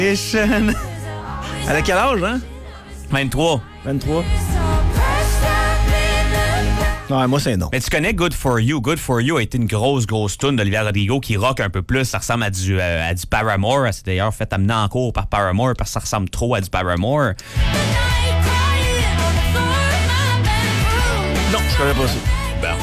Elle a quel âge, hein? 23. 23. Non, moi, c'est non. Mais tu connais Good For You. Good For You a été une grosse tune d'Olivia Rodrigo qui rock un peu plus. Ça ressemble à du Paramore. Elle s'est d'ailleurs fait amener en cours par Paramore parce que ça ressemble trop à du Paramore. Non, je connais pas ça. Bon.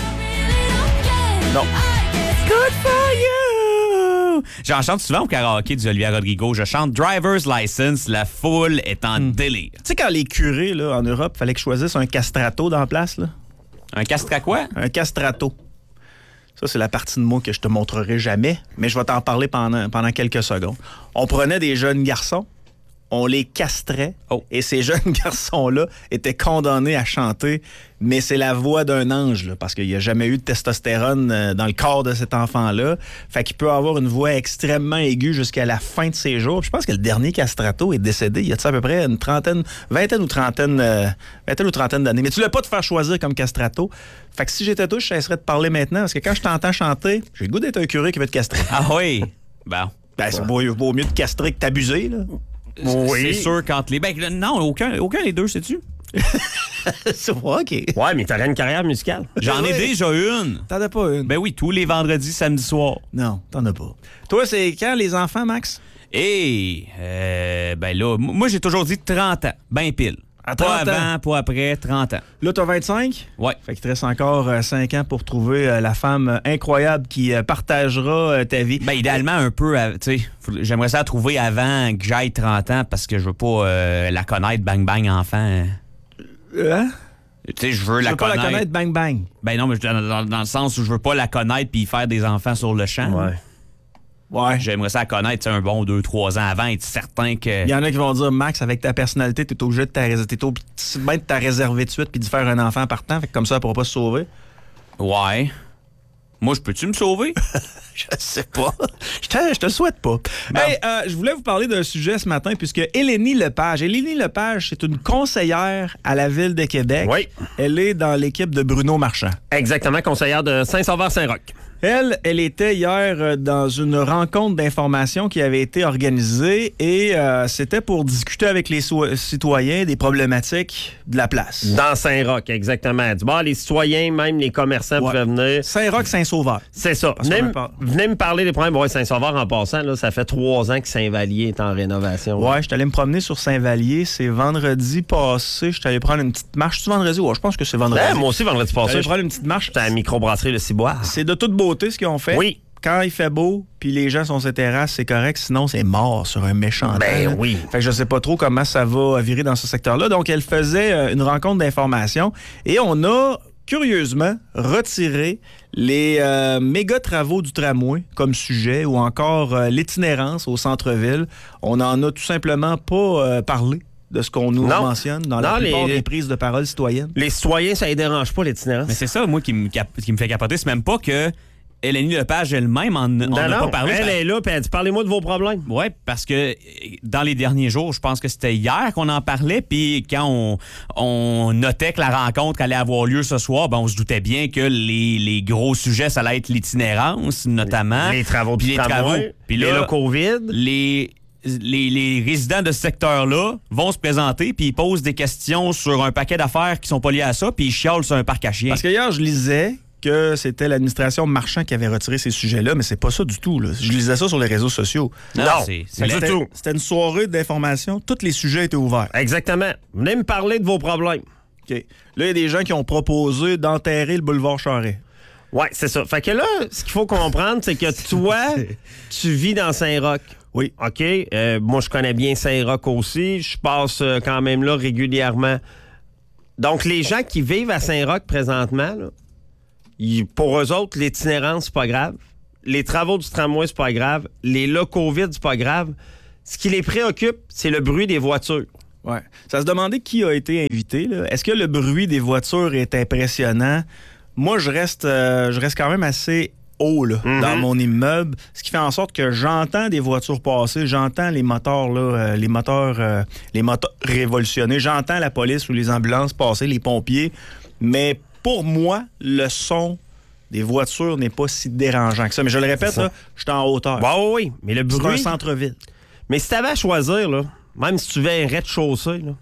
Non. Good For You! J'en chante souvent au karaoké d'Olivia Rodrigo. Je chante Driver's License. La foule est en délire. Tu sais, quand les curés, là, en Europe, fallait qu'ils choisissent un castrato dans la place, là? Un castra quoi? Un castrato. Ça, c'est la partie de moi que je te montrerai jamais, mais je vais t'en parler pendant quelques secondes. On prenait des jeunes garçons, on les castrait, et ces jeunes garçons-là étaient condamnés à chanter, mais c'est la voix d'un ange, là, parce qu'il n'y a jamais eu de testostérone dans le corps de cet enfant-là. Fait qu'il peut avoir une voix extrêmement aiguë jusqu'à la fin de ses jours. Puis je pense que le dernier castrato est décédé il y a à peu près une vingtaine ou trentaine d'années. Mais tu ne l'as pas te faire choisir comme castrato. Fait que si j'étais toi, je cesserais de parler maintenant, parce que quand je t'entends chanter, j'ai le goût d'être un curé qui veut te castrer. Ah oui? Bon. Ben, c'est vaut mieux de castrer que t'abuser, là. Oui. C'est sûr quand les... Ben, non, aucun des deux, sais-tu? C'est vrai, OK. Ouais, mais t'aurais une carrière musicale. J'en ai déjà une. T'en as pas une? Ben oui, tous les vendredis, samedi soir. Non, t'en as pas. Toi, c'est quand les enfants, Max? Ben là, moi, j'ai toujours dit 30 ans. Ben pile. À 30 pas ans. avant, pas après, 30 ans. Là, t'as 25? Ouais. Fait qu'il te reste encore 5 ans pour trouver la femme incroyable qui partagera ta vie. Ben, idéalement, un peu, tu sais, j'aimerais ça la trouver avant que j'aille 30 ans parce que je veux pas la connaître, bang, bang, enfant. Hein? Tu sais, je veux la pas connaître. la connaître, bang, bang. Ben non, mais dans le sens où je veux pas la connaître puis faire des enfants sur le champ. Ouais. Ouais. J'aimerais ça la connaître, tu sais, un bon 2-3 ans avant, être certain que... Il y en a qui vont dire, Max, avec ta personnalité, t'es obligé de te réserver de suite puis de faire un enfant partant. Fait que comme ça, elle pourra pas se sauver. Ouais. Moi, peux-tu me sauver? Je sais pas. Je te le souhaite pas. Bon. Hey, je voulais vous parler d'un sujet ce matin puisque Élénie Lepage, c'est une conseillère à la Ville de Québec. Oui. Elle est dans l'équipe de Bruno Marchand. Exactement, conseillère de Saint-Sauveur-Saint-Roch. Elle était hier dans une rencontre d'information qui avait été organisée et c'était pour discuter avec les citoyens des problématiques de la place. Dans Saint-Roch, exactement. Du bord, les citoyens, même les commerçants pouvaient venir. Saint-Roch-Saint-Sauveur. C'est ça. Venez me parler des problèmes. Ouais, Saint-Sauveur, en passant, là, ça fait 3 ans que Saint-Vallier est en rénovation. Ouais, je suis allé me promener sur Saint-Vallier. C'est vendredi passé. Je suis allé prendre une petite marche. C'est vendredi? Ouais, je pense que c'est vendredi. Ben, moi aussi, vendredi passé. Je suis allé prendre une petite marche. C'était à la microbrasserie Le Ciboire. C'est de toute beauté ce qu'ils ont fait. Oui. Quand il fait beau, puis les gens sont sur les terrasses, c'est correct. Sinon, c'est mort sur un méchant temps. Ben oui. Fait que je sais pas trop comment ça va virer dans ce secteur-là. Donc, elle faisait une rencontre d'information et on a, curieusement, retiré les méga travaux du tramway comme sujet ou encore l'itinérance au centre-ville. On n'en a tout simplement pas parlé de ce qu'on nous mentionne dans la plupart des prises de parole citoyennes. Les citoyens, ça les dérange pas, l'itinérance. Mais c'est ça, moi, qui me fait capoter. C'est même pas que Élénie Lepage elle-même en a pas parlé. Elle est là, puis elle dit « Parlez-moi de vos problèmes ». Oui, parce que dans les derniers jours, je pense que c'était hier qu'on en parlait, puis quand on notait que la rencontre allait avoir lieu ce soir, ben on se doutait bien que les gros sujets, ça allait être l'itinérance, notamment. Les travaux, puis les tramways, puis là, le COVID. Les résidents de ce secteur-là vont se présenter puis ils posent des questions sur un paquet d'affaires qui sont pas liées à ça, puis ils chialent sur un parc à chiens. Parce que hier, je lisais que c'était l'administration Marchand qui avait retiré ces sujets-là, mais c'est pas ça du tout. Là. Je lisais ça sur les réseaux sociaux. Non, c'est du tout. C'était une soirée d'information. Tous les sujets étaient ouverts. Exactement. Venez me parler de vos problèmes. OK. Là, il y a des gens qui ont proposé d'enterrer le boulevard Charest. Oui, c'est ça. Fait que là, ce qu'il faut comprendre, c'est que toi, tu vis dans Saint-Roch. Oui. OK. Moi, je connais bien Saint-Roch aussi. Je passe quand même là régulièrement. Donc, les gens qui vivent à Saint-Roch présentement, là, pour eux autres, l'itinérance, c'est pas grave. Les travaux du tramway, c'est pas grave. Les lots COVID, c'est pas grave. Ce qui les préoccupe, c'est le bruit des voitures. Ouais. Ça se demandait qui a été invité. Là. Est-ce que le bruit des voitures est impressionnant? Moi, je reste quand même assez haut là, dans mon immeuble, ce qui fait en sorte que j'entends des voitures passer, j'entends les moteurs là, les moteurs révolutionnés, j'entends la police ou les ambulances passer, les pompiers, mais pour moi, le son des voitures n'est pas si dérangeant que ça. Mais je le répète, là, je suis en hauteur. Bah oui, mais le bruit... C'est un centre-ville. Mais si tu avais à choisir, là, même si tu veux un rez-de-chaussée, là,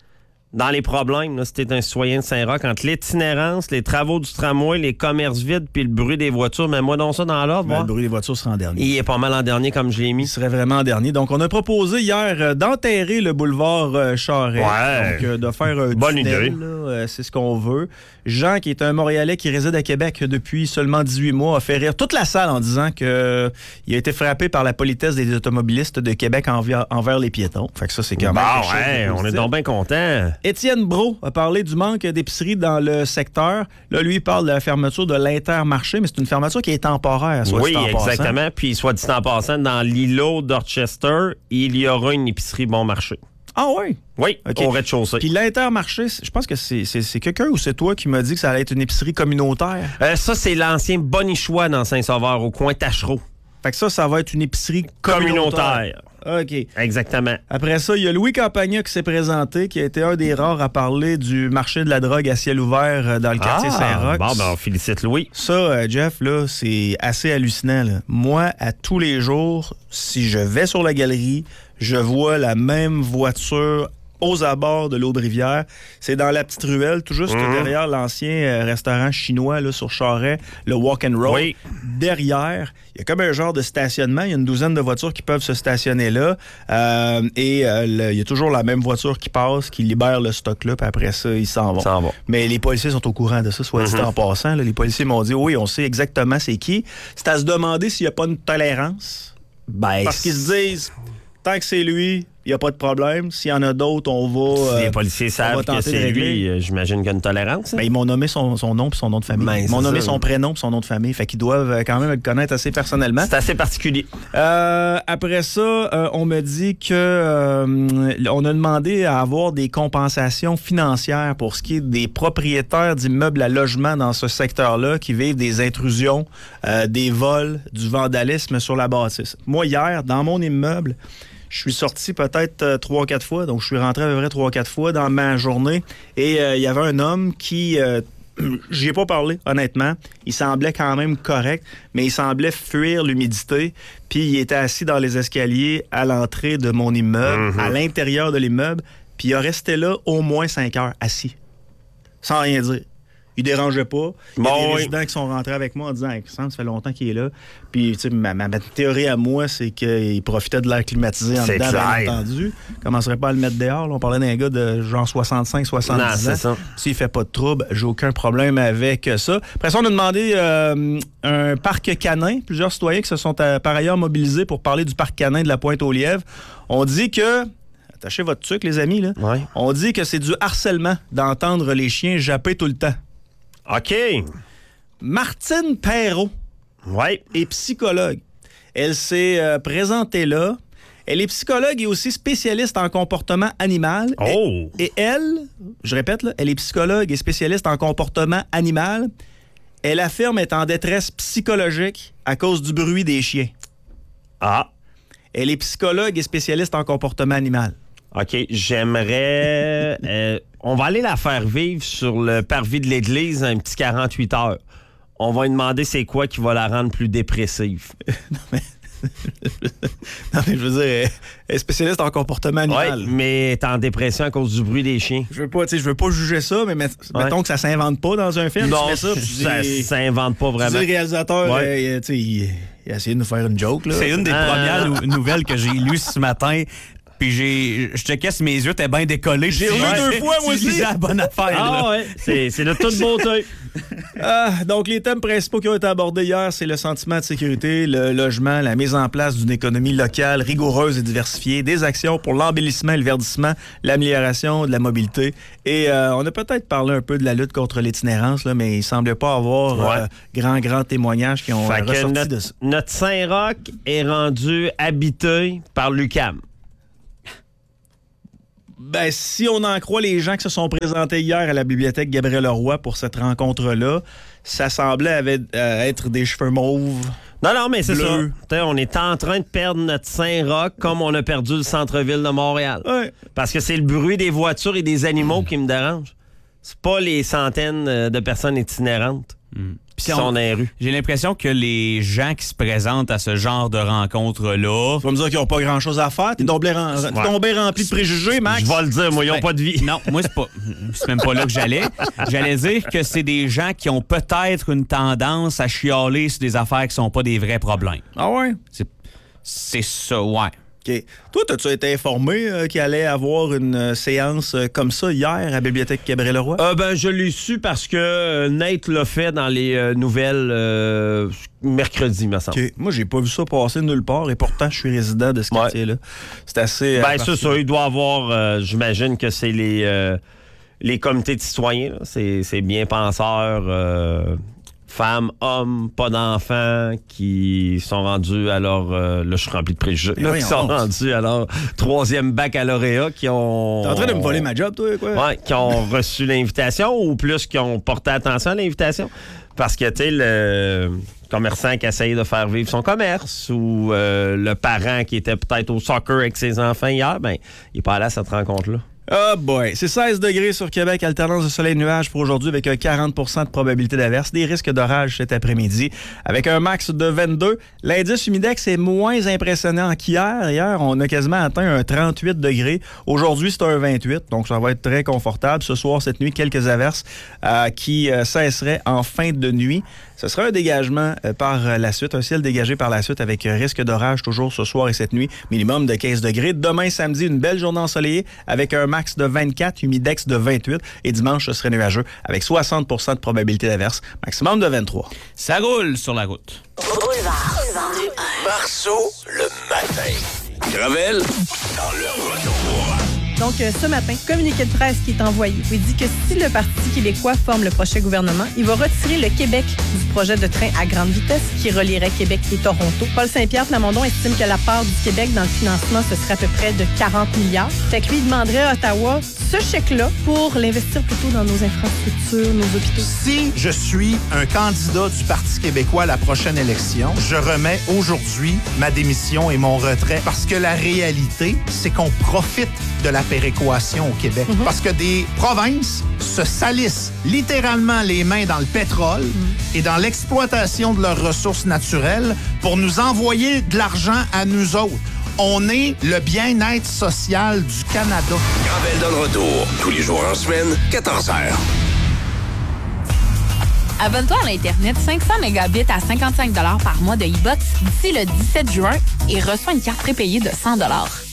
dans les problèmes, là, si tu es un citoyen de Saint-Roch, entre l'itinérance, les travaux du tramway, les commerces vides puis le bruit des voitures, mais moi donc ça dans l'ordre. Le bruit des voitures sera en dernier. Il est pas mal en dernier comme je l'ai mis. Il serait vraiment en dernier. Donc, on a proposé hier d'enterrer le boulevard Charest. Ouais. Donc, de faire un bonne tunnel, idée. là, c'est ce qu'on veut. Jean, qui est un Montréalais qui réside à Québec depuis seulement 18 mois, a fait rire toute la salle en disant qu'il a été frappé par la politesse des automobilistes de Québec envers les piétons. Fait que ça, c'est quand même quelque chose de on est positif. donc bien contents. Étienne Brault a parlé du manque d'épicerie dans le secteur. Là, lui, il parle de la fermeture de l'Intermarché, mais c'est une fermeture qui est temporaire, soit Oui, dit en passant. exactement. Puis, soit dit en passant, dans l'îlot d'Orchester, il y aura une épicerie bon marché. Ah oui? Oui, OK. au rez-de-chaussée. Puis l'Intermarché, je pense que c'est quelqu'un ou c'est toi qui m'a dit que ça allait être une épicerie communautaire. Ça, c'est l'ancien Bonichois dans Saint-Sauveur, au coin Tachereau. Fait que ça va être une épicerie communautaire. OK. Exactement. Après ça, il y a Louis Campagna qui s'est présenté, qui a été un des rares à parler du marché de la drogue à ciel ouvert dans le quartier Saint-Roch. Bon, ben, on félicite Louis. Ça, Jeff, là, c'est assez hallucinant, là. Moi, à tous les jours, si je vais sur la galerie, je vois la même voiture aux abords de l'Aude-Rivière. C'est dans la petite ruelle, tout juste derrière l'ancien restaurant chinois là, sur Charest, le Walk and Roll. Oui. Derrière, il y a comme un genre de stationnement. Il y a une douzaine de voitures qui peuvent se stationner là. Il y a toujours la même voiture qui passe, qui libère le stock là, puis après ça, ils s'en vont. Mais les policiers sont au courant de ça, soit dit en passant. Là, les policiers m'ont dit, oui, on sait exactement c'est qui. C'est à se demander s'il n'y a pas une tolérance. Ben, Parce qu'ils se disent, tant que c'est lui, il n'y a pas de problème. S'il y en a d'autres, on va. si les policiers savent que c'est lui, j'imagine qu'il y a une tolérance. Ben, ils m'ont nommé son nom et son nom de famille. Ben, ils m'ont nommé ça. son prénom et son nom de famille. Fait qu'ils doivent quand même le connaître assez personnellement. C'est assez particulier. Après ça, on me dit que on a demandé à avoir des compensations financières pour ce qui est des propriétaires d'immeubles à logement dans ce secteur-là qui vivent des intrusions, des vols, du vandalisme sur la bâtisse. Moi, hier, dans mon immeuble, je suis sorti peut-être 3-4 fois, donc je suis rentré à peu près 3-4 fois dans ma journée. Et il y avait un homme qui... j'y ai pas parlé, honnêtement. Il semblait quand même correct, mais il semblait fuir l'humidité. Puis il était assis dans les escaliers à l'entrée de mon immeuble, à l'intérieur de l'immeuble. Puis il a resté là au moins 5 heures, assis, sans rien dire. Il dérangeait pas. Il y a des résidents qui sont rentrés avec moi en disant « ça fait longtemps qu'il est là. » Puis, tu sais, ma théorie à moi, c'est qu'il profitait de l'air climatisé en dedans, bien entendu. Il commencerait pas à le mettre dehors. Là. On parlait d'un gars de genre 65-70 ans. Ça. S'il fait pas de trouble, j'ai aucun problème avec ça. Après ça, on a demandé un parc canin. Plusieurs citoyens qui se sont par ailleurs mobilisés pour parler du parc canin de la Pointe-aux-Lièvres. On dit que... Attachez votre truc, les amis. Là. Ouais. On dit que c'est du harcèlement d'entendre les chiens japper tout le temps. OK. Martine Perrault est psychologue. Elle s'est présentée là. Elle est psychologue et aussi spécialiste en comportement animal. Oh! Et elle, je répète, là, elle est psychologue et spécialiste en comportement animal. Elle affirme être en détresse psychologique à cause du bruit des chiens. Ah! Elle est psychologue et spécialiste en comportement animal. OK, j'aimerais... on va aller la faire vivre sur le parvis de l'église un petit 48 heures. On va lui demander c'est quoi qui va la rendre plus dépressive. Non, mais je veux dire, elle est spécialiste en comportement animal. Oui, mais t'es en dépression à cause du bruit des chiens. Je veux pas juger ça, mais mettons que ça s'invente pas dans un film. Non, tu mets ça s'invente pas Tu vraiment. dis, le réalisateur, il a essayé de nous faire une joke. Là. C'est une des premières nouvelles que j'ai lues ce matin. Puis je checkais si mes yeux étaient bien décollés. J'ai lu 2 fois, moi aussi. Je lisais la bonne affaire. Ah ouais, c'est de toute beauté. Donc, les thèmes principaux qui ont été abordés hier, c'est le sentiment de sécurité, le logement, la mise en place d'une économie locale rigoureuse et diversifiée, des actions pour l'embellissement et le verdissement, l'amélioration de la mobilité. Et on a peut-être parlé un peu de la lutte contre l'itinérance, là, mais il ne semblait pas avoir grand témoignage qui ont ressorti de ça. Notre Saint-Roch est rendu habité par l'UQAM. Ben, si on en croit les gens qui se sont présentés hier à la bibliothèque Gabriel-Leroy pour cette rencontre-là, ça semblait être des cheveux mauves. Non, mais c'est bleu. ça. T'sais, on est en train de perdre notre Saint-Roch comme on a perdu le centre-ville de Montréal. Ouais. Parce que c'est le bruit des voitures et des animaux qui me dérange. C'est pas les centaines de personnes itinérantes. qui sont dans les rues. J'ai l'impression que les gens qui se présentent à ce genre de rencontres-là... Tu vas me dire qu'ils n'ont pas grand-chose à faire? T'es tombé rempli de préjugés, Max? Je vais le dire, moi, ils n'ont pas de vie. Non, moi, c'est même pas là que j'allais. J'allais dire que c'est des gens qui ont peut-être une tendance à chialer sur des affaires qui sont pas des vrais problèmes. Ah ouais? C'est ça, ouais. OK. Toi, as-tu été informé qu'il allait avoir une séance comme ça hier à la Bibliothèque Cabré-Leroy? Je l'ai su parce que Nate l'a fait dans les nouvelles mercredi, me semble. OK. Moi, j'ai pas vu ça passer nulle part et pourtant, je suis résident de ce quartier-là. C'est assez... c'est ça. Il doit avoir... j'imagine que c'est les comités de citoyens. Là. C'est bien penseurs... femmes, hommes, pas d'enfants qui sont rendus à leur... là, je suis rempli de préjugés. Qui sont rendus à leur 3e baccalauréat, qui ont... T'es en train de me voler ma job, toi, quoi? Ouais, qui ont reçu l'invitation ou plus qui ont porté attention à l'invitation. Parce que, tu sais, le commerçant qui essaye de faire vivre son commerce ou le parent qui était peut-être au soccer avec ses enfants hier, ben, il n'est pas allé à cette rencontre-là. Oh boy, c'est 16 degrés sur Québec, alternance de soleil et nuages pour aujourd'hui avec un 40 de probabilité d'averse, des risques d'orage cet après-midi avec un max de 22. L'indice humidex est moins impressionnant qu'hier. Hier, on a quasiment atteint un 38 degrés. Aujourd'hui, c'est un 28, donc ça va être très confortable. Ce soir, cette nuit, quelques averses qui cesseraient en fin de nuit. Ce sera un dégagement par la suite, un ciel dégagé par la suite avec risque d'orage toujours ce soir et cette nuit, minimum de 15 degrés. Demain, samedi, une belle journée ensoleillée avec un max de 24, humidex de 28. Et dimanche, ce serait nuageux avec 60 de probabilité d'averse, maximum de 23. Ça roule sur la route. Boulevard. Marceau, le matin. Gravel, dans le retour. Donc, ce matin, communiqué de presse qui est envoyé. Il dit que si le Parti québécois forme le prochain gouvernement, il va retirer le Québec du projet de train à grande vitesse qui relierait Québec et Toronto. Paul Saint-Pierre Plamondon estime que la part du Québec dans le financement, ce serait à peu près de 40 milliards. Fait que lui, il demanderait à Ottawa ce chèque-là pour l'investir plutôt dans nos infrastructures, nos hôpitaux. Si je suis un candidat du Parti québécois à la prochaine élection, je remets aujourd'hui ma démission et mon retrait parce que la réalité, c'est qu'on profite de la péréquation au Québec. Parce que des provinces se salissent littéralement les mains dans le pétrole et dans l'exploitation de leurs ressources naturelles pour nous envoyer de l'argent à nous autres. On est le bien-être social du Canada. Gravel dans le retour, tous les jours en semaine, 14h. Abonne-toi à l'Internet 500 mégabits à 55 $ par mois de e-Box d'ici le 17 juin et reçois une carte prépayée de 100 $.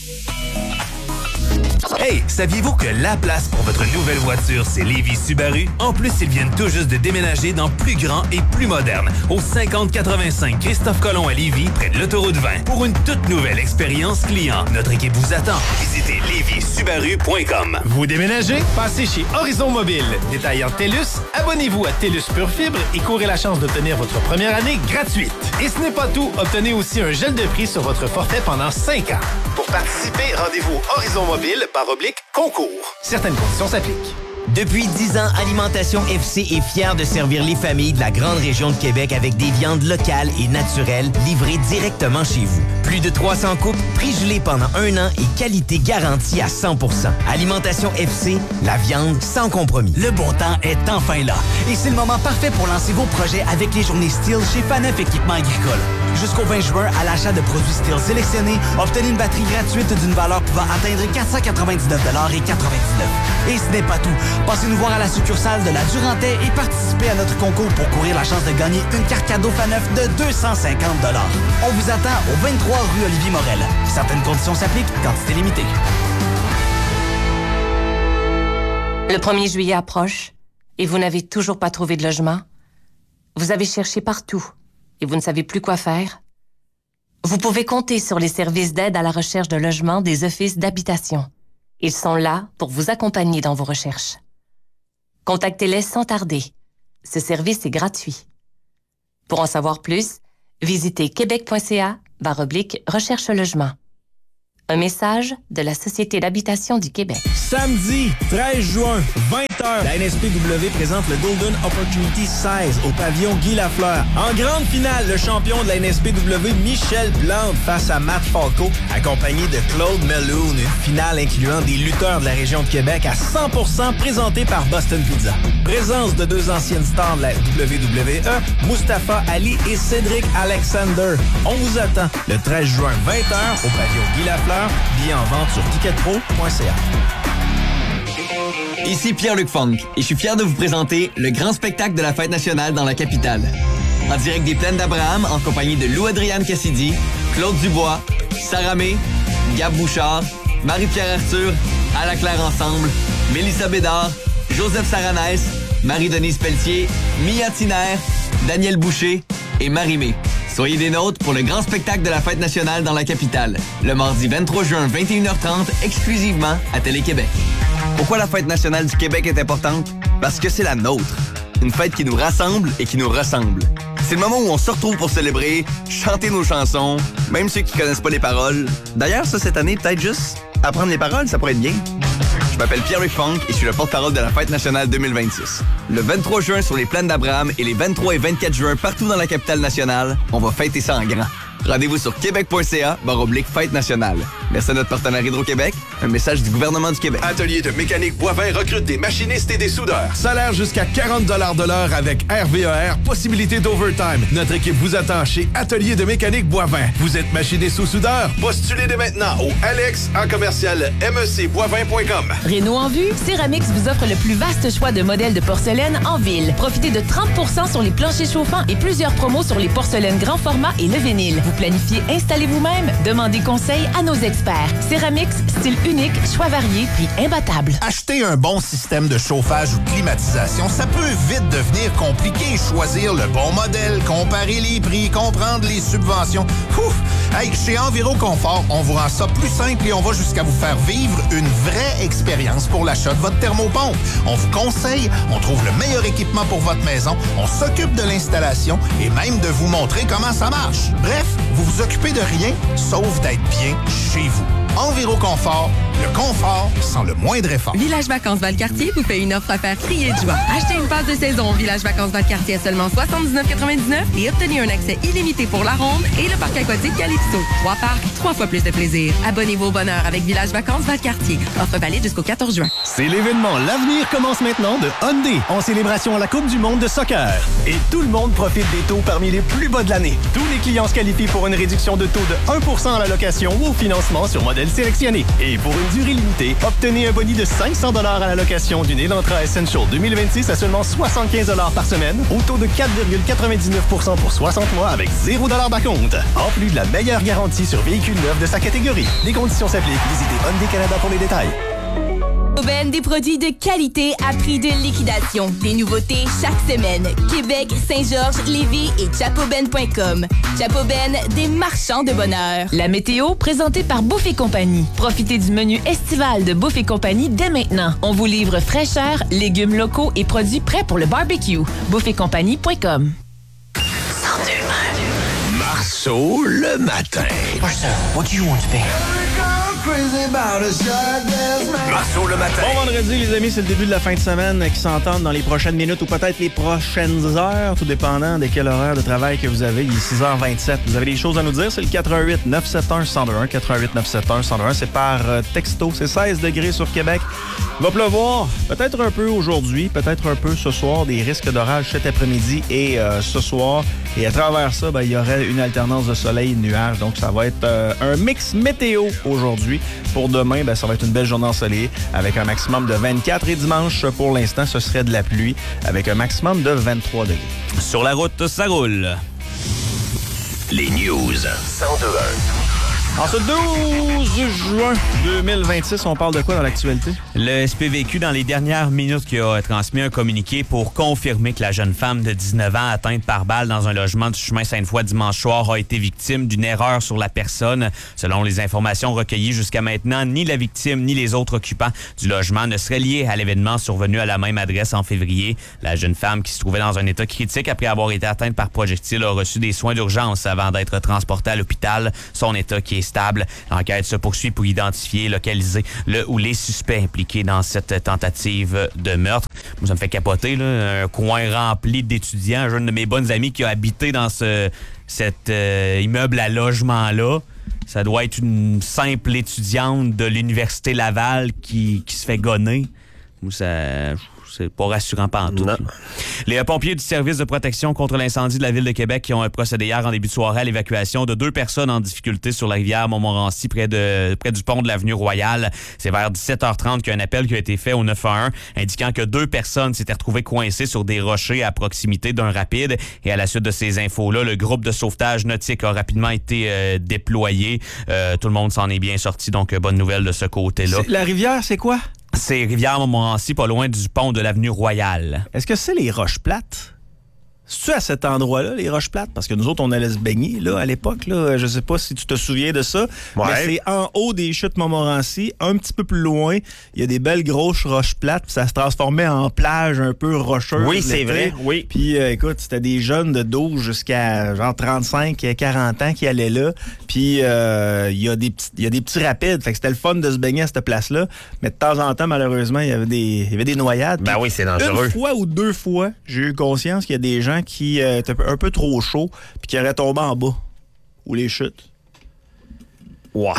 Hey, saviez-vous que la place pour votre nouvelle voiture, c'est Lévis Subaru? En plus, ils viennent tout juste de déménager dans plus grand et plus moderne, au 5085 Christophe-Colomb à Lévis, près de l'autoroute 20, pour une toute nouvelle expérience client. Notre équipe vous attend. Visitez lévissubaru.com. Vous déménagez? Passez chez Horizon Mobile. Détaillant TELUS, abonnez-vous à TELUS Pure Fibre et courez la chance d'obtenir votre première année gratuite. Et ce n'est pas tout, obtenez aussi un gel de prix sur votre forfait pendant 5 ans. Pour participer, rendez-vous au Horizon Mobile /concours. Certaines conditions s'appliquent. Depuis 10 ans, Alimentation FC est fière de servir les familles de la grande région de Québec avec des viandes locales et naturelles livrées directement chez vous. Plus de 300 coupes, prix gelé pendant 1 an et qualité garantie à 100%. Alimentation FC, la viande sans compromis. Le bon temps est enfin là. Et c'est le moment parfait pour lancer vos projets avec les journées Steel chez Faneuf Équipement Agricole. Jusqu'au 20 juin, à l'achat de produits Steel sélectionnés, obtenez une batterie gratuite d'une valeur pouvant atteindre 499,99 $. Et ce n'est pas tout. Passez nous voir à la succursale de la Durantais et participez à notre concours pour courir la chance de gagner une carte cadeau Faneuf de 250 $. On vous attend au 23 rue Olivier Morel. Certaines conditions s'appliquent, quantité limitée. Le 1er juillet approche et vous n'avez toujours pas trouvé de logement? Vous avez cherché partout et vous ne savez plus quoi faire? Vous pouvez compter sur les services d'aide à la recherche de logement des offices d'habitation. Ils sont là pour vous accompagner dans vos recherches. Contactez-les sans tarder. Ce service est gratuit. Pour en savoir plus, visitez québec.ca/recherche logement. Un message de la Société d'habitation du Québec. Samedi 13 juin, 20 producteurs. La NSPW présente le Golden Opportunity 16 au pavillon Guy Lafleur. En grande finale, le champion de la NSPW, Michel Plante, face à Matt Falco, accompagné de Claude Melloon. Une finale incluant des lutteurs de la région de Québec à 100% présentée par Boston Pizza. Présence de 2 anciennes stars de la WWE, Mustafa Ali et Cédric Alexander. On vous attend le 13 juin 20h au pavillon Guy Lafleur. Billets en vente sur ticketpro.ca. Ici Pierre-Luc Funk et je suis fier de vous présenter le grand spectacle de la Fête nationale dans la capitale. En direct des Plaines d'Abraham, en compagnie de Lou-Adriane Cassidy, Claude Dubois, Sarah May, Gab Bouchard, Marie-Pierre Arthur, Ala Claire Ensemble, Mélissa Bédard, Joseph Saranès, Marie-Denise Pelletier, Mia Tiner, Daniel Boucher et Marie-Mé. Soyez des nôtres pour le grand spectacle de la Fête nationale dans la capitale, le mardi 23 juin 21h30, exclusivement à Télé-Québec. Pourquoi la Fête nationale du Québec est importante? Parce que c'est la nôtre. Une fête qui nous rassemble et qui nous ressemble. C'est le moment où on se retrouve pour célébrer, chanter nos chansons, même ceux qui connaissent pas les paroles. D'ailleurs, ça, cette année, peut-être juste apprendre les paroles, ça pourrait être bien. Je m'appelle Pierre-Luc Funk et je suis le porte-parole de la Fête nationale 2026. Le 23 juin sur les Plaines d'Abraham et les 23 et 24 juin partout dans la capitale nationale, on va fêter ça en grand. Rendez-vous sur québec.ca/fête nationale. Merci à notre partenaire Hydro-Québec. Un message du gouvernement du Québec. Atelier de mécanique Boivin recrute des machinistes et des soudeurs. Salaire jusqu'à 40 de l'heure avec RVER, possibilité d'overtime. Notre équipe vous attend chez Atelier de mécanique Boivin. Vous êtes machiniste ou soudeur? Postulez dès maintenant au alex@mecboivin.com. Réno en vue, Céramix vous offre le plus vaste choix de modèles de porcelaine en ville. Profitez de 30% sur les planchers chauffants et plusieurs promos sur les porcelaines grand format et le vinyle. Vous planifiez installer vous-même? Demandez conseil à nos experts. Céramix, style unique, choix varié, prix imbattable. Acheter un bon système de chauffage ou de climatisation, ça peut vite devenir compliqué. Choisir le bon modèle, comparer les prix, comprendre les subventions. Ouf! Hey, chez Enviroconfort, on vous rend ça plus simple et on va jusqu'à vous faire vivre une vraie expérience pour l'achat de votre thermopompe. On vous conseille, on trouve le meilleur équipement pour votre maison, on s'occupe de l'installation et même de vous montrer comment ça marche. Bref, vous vous occupez de rien, sauf d'être bien chez vous. Enviroconfort, le confort sans le moindre effort. Village Vacances Valcartier vous fait une offre à faire crier de joie. Achetez une passe de saison au Village Vacances Valcartier à seulement 79,99 et obtenez un accès illimité pour la ronde et le parc aquatique Calypso. 3 parcs, 3 fois plus de plaisir. Abonnez-vous au bonheur avec Village Vacances Valcartier. Offre valide jusqu'au 14 juin. C'est l'événement L'Avenir commence maintenant de Hyundai en célébration à la Coupe du monde de soccer. Et tout le monde profite des taux parmi les plus bas de l'année. Tous les clients se qualifient pour une réduction de taux de 1% à la location ou au financement sur modèle sélectionné. Et pour une durée limitée, obtenez un boni de 500 $ à la location d'une Elantra Essential 2026 à seulement 75 $ par semaine, au taux de 4,99% pour 60 mois avec 0 $ d'acompte. En plus de la meilleure garantie sur véhicules neufs de sa catégorie. Les conditions s'appliquent. Visitez Hyundai Canada pour les détails. Chapoben, des produits de qualité à prix de liquidation. Des nouveautés chaque semaine. Québec, Saint-Georges, Lévis et chapoben.com. Chapoben, des marchands de bonheur. La météo, présentée par Bouffe et Compagnie. Profitez du menu estival de Bouffe et Compagnie dès maintenant. On vous livre fraîcheur, légumes locaux et produits prêts pour le barbecue. Bouffeetcompagnie.com. Marceau le matin. What do you want to be? Marceau le matin. Bon vendredi, les amis, c'est le début de la fin de semaine qui s'entend dans les prochaines minutes ou peut-être les prochaines heures, tout dépendant de quel horaire de travail que vous avez. Il est 6h27. Vous avez des choses à nous dire, c'est le 88-971-1021. 88-971-1021, c'est par texto. C'est 16 degrés sur Québec. Il va pleuvoir, peut-être un peu aujourd'hui, peut-être un peu ce soir. Des risques d'orage cet après-midi et ce soir. Et à travers ça, il y aurait une alternance de soleil et de nuages. Donc, ça va être un mix météo aujourd'hui. Pour demain, ça va être une belle journée ensoleillée avec un maximum de 24. Et dimanche, pour l'instant, ce serait de la pluie avec un maximum de 23 degrés. Sur la route, ça roule. Les news. 102.1. En ce 12 juin 2026, on parle de quoi dans l'actualité? Le SPVQ, dans les dernières minutes, qui a transmis un communiqué pour confirmer que la jeune femme de 19 ans atteinte par balle dans un logement du chemin Sainte-Foy dimanche soir a été victime d'une erreur sur la personne. Selon les informations recueillies jusqu'à maintenant, ni la victime ni les autres occupants du logement ne seraient liés à l'événement survenu à la même adresse en février. La jeune femme, qui se trouvait dans un état critique après avoir été atteinte par projectile, a reçu des soins d'urgence avant d'être transportée à l'hôpital. Son état qui est stable. L'enquête se poursuit pour identifier et localiser le ou les suspects impliqués dans cette tentative de meurtre. Moi, ça me fait capoter, là, un coin rempli d'étudiants. J'ai une de mes bonnes amies qui a habité dans cet immeuble à logement-là. Ça doit être une simple étudiante de l'Université Laval qui se fait gonner. C'est pas rassurant pantoute. Les pompiers du service de protection contre l'incendie de la Ville de Québec qui ont procédé hier en début de soirée à l'évacuation de 2 personnes en difficulté sur la rivière Montmorency près du pont de l'avenue Royale. C'est vers 17h30 qu'il y a un appel qui a été fait au 911 indiquant que 2 personnes s'étaient retrouvées coincées sur des rochers à proximité d'un rapide. Et à la suite de ces infos-là, le groupe de sauvetage nautique a rapidement été déployé. Tout le monde s'en est bien sorti, donc bonne nouvelle de ce côté-là. La rivière, c'est quoi? C'est Rivière-Montmorency, pas loin du pont de l'avenue Royale. Est-ce que c'est les Roches Plates? C'est-tu à cet endroit-là, les Roches Plates? Parce que nous autres, on allait se baigner là, à l'époque. Là. Je sais pas si tu te souviens de ça. Ouais. Mais c'est en haut des chutes Montmorency, un petit peu plus loin. Il y a des belles grosses roches plates. Puis ça se transformait en plage un peu rocheuse. Oui, c'est vrai. Oui. Puis écoute, c'était des jeunes de 12 jusqu'à genre 35, 40 ans qui allaient là. Puis il y a des petits rapides. Fait que c'était le fun de se baigner à cette place-là. Mais de temps en temps, malheureusement, il y avait des noyades. Ben oui, c'est dangereux. Une fois ou 2 fois, j'ai eu conscience qu'il y a des gens qui étaient un peu trop chauds puis qui auraient tombé en bas. Ou les chutes. Ouais.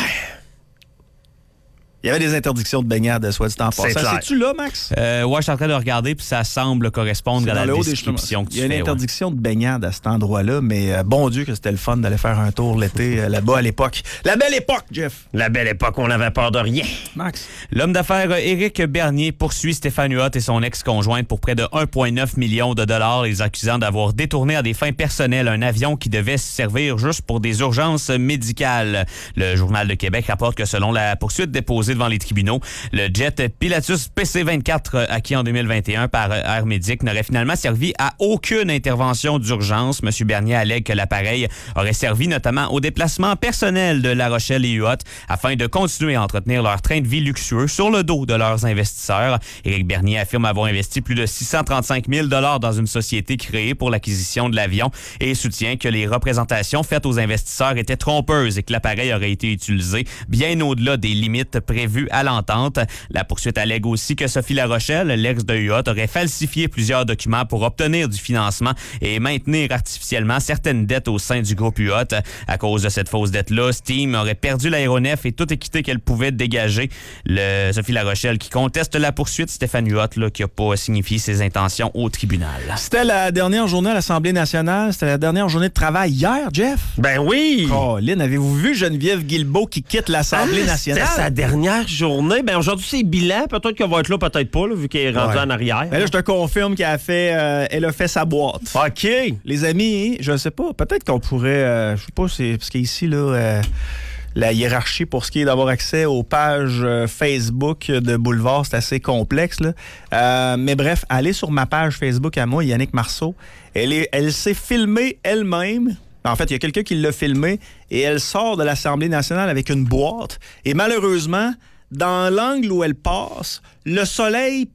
Il y avait des interdictions de baignade, soit dit en passant. C'est-tu là, Max? Ouais, je suis en train de regarder, puis ça semble correspondre à la description que tu fais. Il y a une interdiction de baignade à cet endroit-là, mais bon Dieu que c'était le fun d'aller faire un tour l'été là-bas à l'époque. La belle époque, Jeff! La belle époque, on n'avait peur de rien. Max? L'homme d'affaires Éric Bernier poursuit Stéphane Huot et son ex-conjointe pour près de 1,9 million de dollars, les accusant d'avoir détourné à des fins personnelles un avion qui devait servir juste pour des urgences médicales. Le Journal de Québec rapporte que selon la poursuite déposée devant les tribunaux, le jet Pilatus PC-24 acquis en 2021 par Air Médic n'aurait finalement servi à aucune intervention d'urgence. M. Bernier allègue que l'appareil aurait servi notamment au déplacement personnel de La Rochelle et Huot afin de continuer à entretenir leur train de vie luxueux sur le dos de leurs investisseurs. Éric Bernier affirme avoir investi plus de 635 000 $ dans une société créée pour l'acquisition de l'avion et soutient que les représentations faites aux investisseurs étaient trompeuses et que l'appareil aurait été utilisé bien au-delà des limites prévues à l'entente. La poursuite allègue aussi que Sophie La Rochelle, l'ex de Huot, aurait falsifié plusieurs documents pour obtenir du financement et maintenir artificiellement certaines dettes au sein du groupe Huot. À cause de cette fausse dette-là, Steam aurait perdu l'aéronef et toute équité qu'elle pouvait dégager. Sophie La Rochelle qui conteste la poursuite, Stéphane Huot là, qui n'a pas signifié ses intentions au tribunal. C'était la dernière journée à l'Assemblée nationale. C'était la dernière journée de travail hier, Jeff. Ben oui! Lynn, avez-vous vu Geneviève Guilbeault qui quitte l'Assemblée nationale? C'était sa dernière journée. Ben aujourd'hui, c'est bilan. Peut-être qu'elle va être là, peut-être pas, là, vu qu'elle est rendue en arrière. Ben là, je te confirme qu'elle a fait sa boîte. OK. Les amis, je sais pas. Peut-être qu'on pourrait... je sais pas, c'est parce qu'ici, là... la hiérarchie pour ce qui est d'avoir accès aux pages Facebook de Boulevard, c'est assez complexe. Là. Mais bref, allez sur ma page Facebook à moi, Yannick Marceau. Elle s'est filmée elle-même. En fait, il y a quelqu'un qui l'a filmée et elle sort de l'Assemblée nationale avec une boîte. Et malheureusement, dans l'angle où elle passe, le soleil...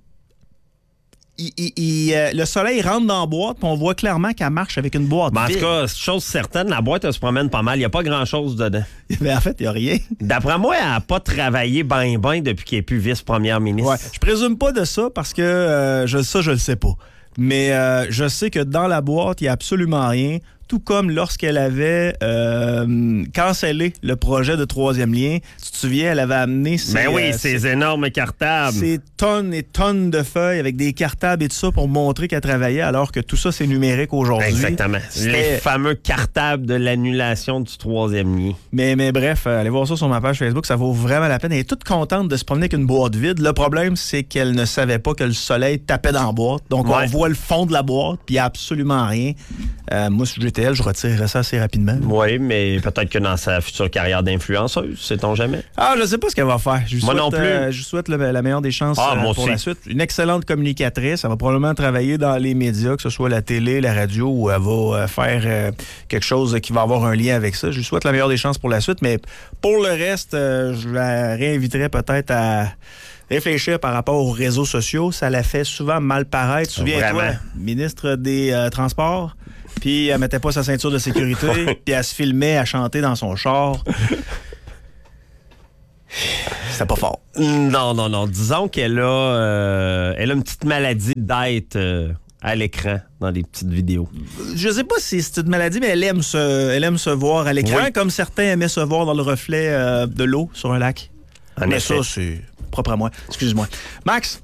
le soleil rentre dans la boîte, puis on voit clairement qu'elle marche avec une boîte vide. En tout cas, chose certaine, la boîte, elle se promène pas mal. Il n'y a pas grand-chose dedans. Mais en fait, il n'y a rien. D'après moi, elle n'a pas travaillé ben depuis qu'elle est plus vice-première ministre. Ouais. Je présume pas de ça parce que je le sais pas. Mais je sais que dans la boîte, il n'y a absolument rien. Tout comme lorsqu'elle avait cancellé le projet de troisième lien. Tu te souviens, elle avait amené ces énormes cartables. Ces tonnes et tonnes de feuilles avec des cartables et tout ça pour montrer qu'elle travaillait, alors que tout ça, c'est numérique aujourd'hui. Exactement. Les fameux cartables de l'annulation du troisième lien. Mais bref, allez voir ça sur ma page Facebook, ça vaut vraiment la peine. Elle est toute contente de se promener avec une boîte vide. Le problème, c'est qu'elle ne savait pas que le soleil tapait dans la boîte. Donc, on voit le fond de la boîte, puis il n'y a absolument rien. Moi, si j'étais elle, je retirerais ça assez rapidement. Oui, mais peut-être que dans sa future carrière d'influenceuse, sait-on jamais. Ah, je sais pas ce qu'elle va faire. Moi non plus. Je souhaite la meilleure des chances pour la suite. Une excellente communicatrice. Elle va probablement travailler dans les médias, que ce soit la télé, la radio, où elle va faire quelque chose qui va avoir un lien avec ça. Je lui souhaite la meilleure des chances pour la suite, mais pour le reste, je la réinviterais peut-être à réfléchir par rapport aux réseaux sociaux. Ça la fait souvent mal paraître. Souviens-toi, ministre des Transports, puis elle mettait pas sa ceinture de sécurité, puis elle se filmait à chanter dans son char. serait pas fort. Non. Disons qu'elle a une petite maladie d'être à l'écran dans des petites vidéos. Je sais pas si c'est une maladie, mais elle aime se voir à l'écran, comme certains aimaient se voir dans le reflet de l'eau sur un lac. Mais ça, c'est propre à moi. Excuse-moi. Max?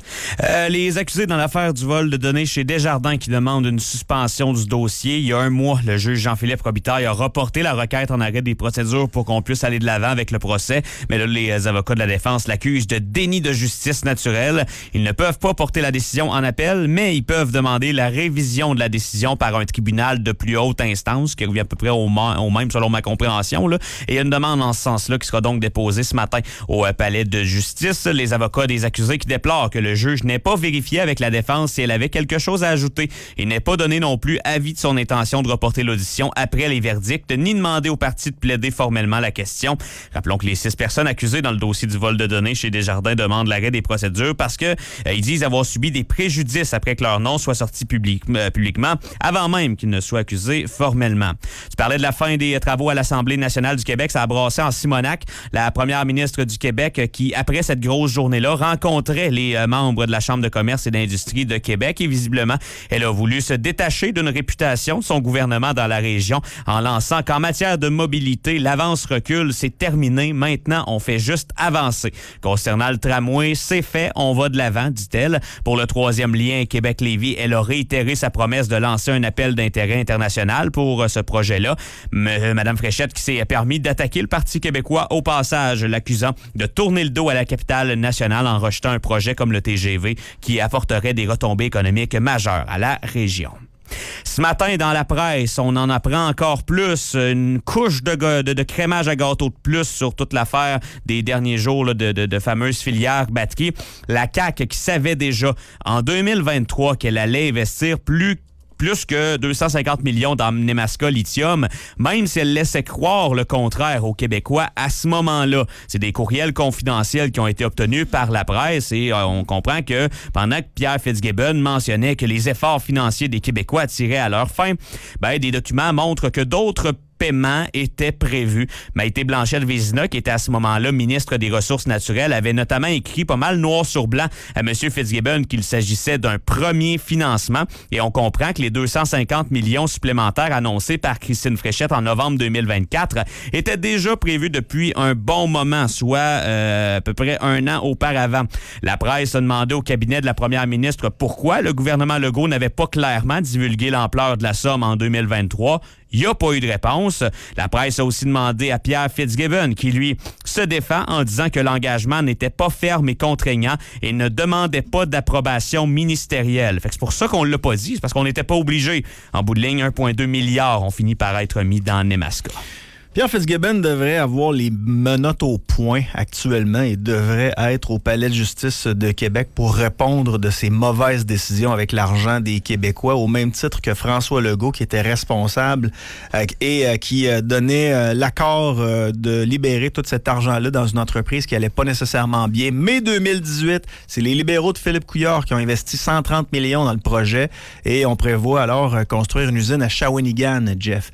Les accusés dans l'affaire du vol de données chez Desjardins qui demandent une suspension du dossier. Il y a un mois, le juge Jean-Philippe Robitaille a reporté la requête en arrêt des procédures pour qu'on puisse aller de l'avant avec le procès. Mais là, les avocats de la défense l'accusent de déni de justice naturelle. Ils ne peuvent pas porter la décision en appel, mais ils peuvent demander la révision de la décision par un tribunal de plus haute instance, qui revient à peu près au même selon ma compréhension. Là. Et il y a une demande en ce sens-là qui sera donc déposée ce matin au palais de justice. Les avocats des accusés qui déplorent que le juge n'ait pas vérifié avec la défense si elle avait quelque chose à ajouter et n'ait pas donné non plus avis de son intention de reporter l'audition après les verdicts, ni demandé aux parties de plaider formellement la question. Rappelons que les 6 personnes accusées dans le dossier du vol de données chez Desjardins demandent l'arrêt des procédures parce que ils disent avoir subi des préjudices après que leur nom soit sorti publiquement avant même qu'ils ne soient accusés formellement. Tu parlais de la fin des travaux à l'Assemblée nationale du Québec, ça a brassé en Simonac. La première ministre du Québec qui, après cette grosse journée-là, rencontrait les membres de la Chambre de commerce et d'industrie de Québec et visiblement, elle a voulu se détacher d'une réputation de son gouvernement dans la région en lançant qu'en matière de mobilité, l'avance-recul, c'est terminé. Maintenant, on fait juste avancer. Concernant le tramway, c'est fait, on va de l'avant, dit-elle. Pour le 3e lien Québec-Lévis, elle a réitéré sa promesse de lancer un appel d'intérêt international pour ce projet-là. Madame Fréchette qui s'est permis d'attaquer le Parti québécois au passage, l'accusant de tourner le dos à la capitale nationale en rejetant un projet comme le TGV qui apporterait des retombées économiques majeures à la région. Ce matin, dans la presse, on en apprend encore plus, une couche de crémage à gâteau de plus sur toute l'affaire des derniers jours là, de fameuses filières batteries. La CAQ qui savait déjà en 2023 qu'elle allait investir plus que 250 millions dans Nemaska Lithium, même si elle laissait croire le contraire aux Québécois à ce moment-là. C'est des courriels confidentiels qui ont été obtenus par la presse et on comprend que pendant que Pierre Fitzgibbon mentionnait que les efforts financiers des Québécois tiraient à leur fin, des documents montrent que d'autres paiement était prévu. Maïté Blanchette-Vézina, qui était à ce moment-là ministre des Ressources naturelles, avait notamment écrit pas mal noir sur blanc à M. Fitzgibbon qu'il s'agissait d'un premier financement. Et on comprend que les 250 millions supplémentaires annoncés par Christine Fréchette en novembre 2024 étaient déjà prévus depuis un bon moment, soit à peu près 1 an auparavant. La presse a demandé au cabinet de la première ministre pourquoi le gouvernement Legault n'avait pas clairement divulgué l'ampleur de la somme en 2023. Il n'y a pas eu de réponse. La presse a aussi demandé à Pierre Fitzgibbon, qui, lui, se défend en disant que l'engagement n'était pas ferme et contraignant et ne demandait pas d'approbation ministérielle. Fait que c'est pour ça qu'on ne l'a pas dit, c'est parce qu'on n'était pas obligé. En bout de ligne, 1,2 milliard ont fini par être mis dans Nemaska. Pierre Fitzgibbon devrait avoir les menottes au point actuellement et devrait être au Palais de justice de Québec pour répondre de ses mauvaises décisions avec l'argent des Québécois, au même titre que François Legault, qui était responsable et qui donnait l'accord de libérer tout cet argent-là dans une entreprise qui allait pas nécessairement bien. Mai 2018, c'est les libéraux de Philippe Couillard qui ont investi 130 millions dans le projet et on prévoit alors construire une usine à Shawinigan, Jeff.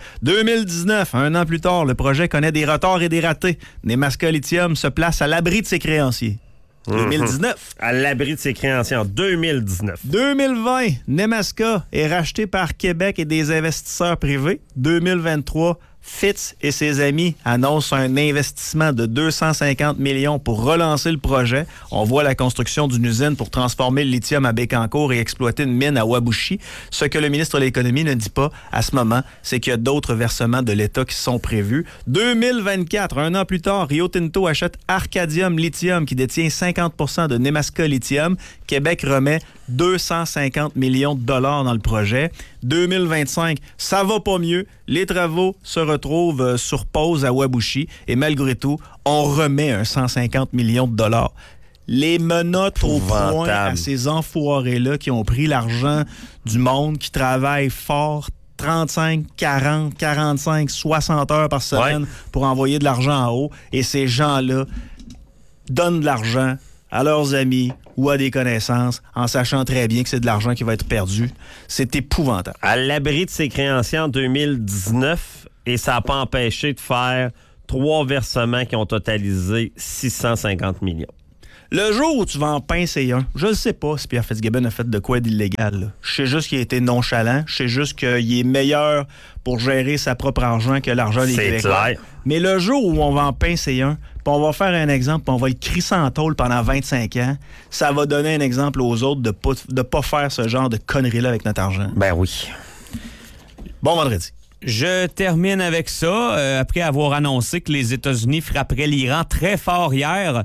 2019, un an plus tard, le projet connaît des retards et des ratés. Nemaska Lithium se place à l'abri de ses créanciers. 2019. À l'abri de ses créanciers en 2019. 2020, Nemaska est racheté par Québec et des investisseurs privés. 2023, Fitz et ses amis annoncent un investissement de 250 millions pour relancer le projet. On voit la construction d'une usine pour transformer le lithium à Bécancour et exploiter une mine à Wabushi. Ce que le ministre de l'Économie ne dit pas à ce moment, c'est qu'il y a d'autres versements de l'État qui sont prévus. 2024, un an plus tard, Rio Tinto achète Arcadium Lithium qui détient 50% de Nemaska Lithium. Québec remet 250 millions de dollars dans le projet. 2025, ça va pas mieux. Les travaux se retrouvent sur pause à Wabushi et malgré tout, on remet un 150 millions de dollars. Les menottes au point à ces enfoirés-là qui ont pris l'argent du monde, qui travaillent fort, 35, 40, 45, 60 heures par semaine pour envoyer de l'argent en haut. Et ces gens-là donnent de l'argent à leurs amis ou à des connaissances en sachant très bien que c'est de l'argent qui va être perdu. C'est épouvantable. À l'abri de ses créanciers en 2019 et ça n'a pas empêché de faire 3 versements qui ont totalisé 650 millions. Le jour où tu vas en pincer un, je ne sais pas si Pierre Fitzgibbon a fait de quoi d'illégal. Là. Je sais juste qu'il a été nonchalant. Je sais juste qu'il est meilleur pour gérer sa propre argent que l'argent des Québécois. Clair. Mais le jour où on va en pincer un, puis on va faire un exemple, puis on va le crisser en tôle pendant 25 ans, ça va donner un exemple aux autres de pas faire ce genre de conneries-là avec notre argent. Ben oui. Bon vendredi. Je termine avec ça. Après avoir annoncé que les États-Unis frapperaient l'Iran très fort hier,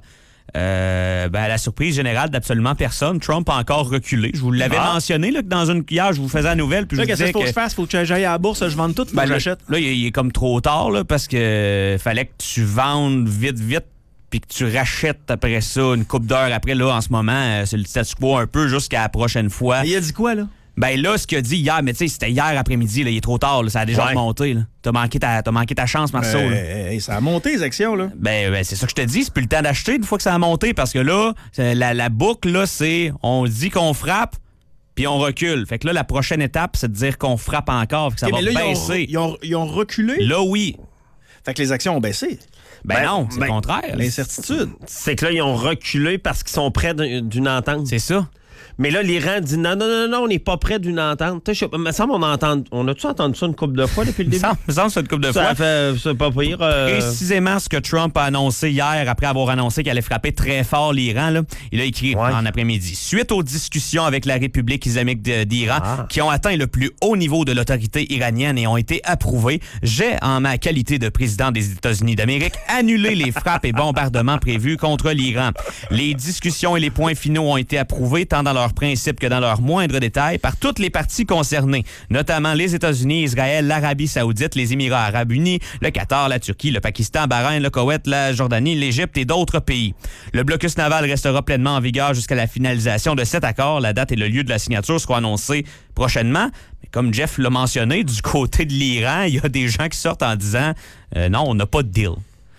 à la surprise générale d'absolument personne, Trump a encore reculé. Je vous l'avais mentionné là, que dans une hier, je vous faisais la nouvelle. Puis là, je vous disais faut que je fasse? Faut que j'aille à la bourse, je vende tout, faut que j'achète. Là, il est comme trop tard là, parce que fallait que tu vendes vite, puis que tu rachètes après ça une couple d'heures après. Là, en ce moment, c'est le statu quo un peu jusqu'à la prochaine fois. Mais il a dit quoi, là? Ben là, ce qu'il a dit hier, mais tu sais, c'était hier après-midi, là, il est trop tard, là, ça a déjà remonté. Là. T'as manqué ta chance, Marceau. Ça a monté, les actions, là. Ben c'est ça que je te dis, c'est plus le temps d'acheter une fois que ça a monté, parce que là, la boucle, là, c'est on dit qu'on frappe, puis on recule. Fait que là, la prochaine étape, c'est de dire qu'on frappe encore, que ça va baisser. Ils ont reculé? Là, oui. Fait que les actions ont baissé. Ben non, c'est le contraire. L'incertitude. C'est que là, ils ont reculé parce qu'ils sont près d'une entente. C'est ça. Mais là, l'Iran dit non, on n'est pas près d'une entente. Il me semble on a-tu entendu ça une couple de fois depuis le début? Il me semble ça une couple de fois. C'est pas pire. Précisément ce que Trump a annoncé hier, après avoir annoncé qu'il allait frapper très fort l'Iran, là, il a écrit en après-midi. Suite aux discussions avec la République islamique d'Iran, qui ont atteint le plus haut niveau de l'autorité iranienne et ont été approuvées, j'ai, en ma qualité de président des États-Unis d'Amérique, annulé les frappes et bombardements prévus contre l'Iran. Les discussions et les points finaux ont été approuvés tant dans leur principe que dans leurs moindres détails par toutes les parties concernées, notamment les États-Unis, Israël, l'Arabie saoudite, les Émirats arabes unis, le Qatar, la Turquie, le Pakistan, Bahreïn, le Koweït, la Jordanie, l'Égypte et d'autres pays. Le blocus naval restera pleinement en vigueur jusqu'à la finalisation de cet accord. La date et le lieu de la signature seront annoncés prochainement. Mais comme Jeff l'a mentionné, du côté de l'Iran, il y a des gens qui sortent en disant non, on n'a pas de deal.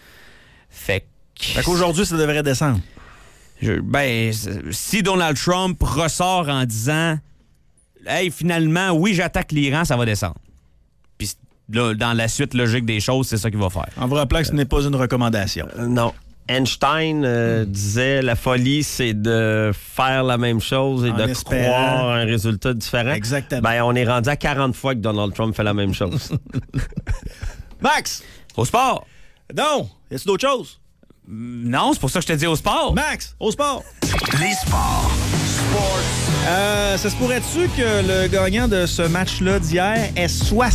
Fait qu'aujourd'hui, ça devrait descendre. Si Donald Trump ressort en disant « Hey, finalement, oui, j'attaque l'Iran », ça va descendre. Puis là, dans la suite logique des choses, c'est ça qu'il va faire. On vous rappelle que ce n'est pas une recommandation. Non. Einstein disait la folie, c'est de faire la même chose et de croire à un résultat différent. Exactement. Ben, on est rendu à 40 fois que Donald Trump fait la même chose. Max! Au sport! Non! Y a-t-il d'autres choses? Non, c'est pour ça que je te dis au sport. Max, au sport. Les sports. Ça se pourrait-tu que le gagnant de ce match-là d'hier ait